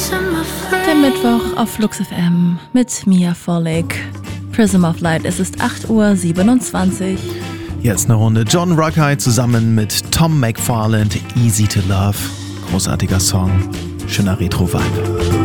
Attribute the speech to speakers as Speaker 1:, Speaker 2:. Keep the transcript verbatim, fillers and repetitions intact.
Speaker 1: Der Mittwoch auf Flux F M mit Mia Vollig. Prism of Light, es ist acht Uhr siebenundzwanzig.
Speaker 2: Jetzt eine Runde John Ruckeye zusammen mit Tom McFarland, Easy to Love. Großartiger Song, schöner Retro-Vibe.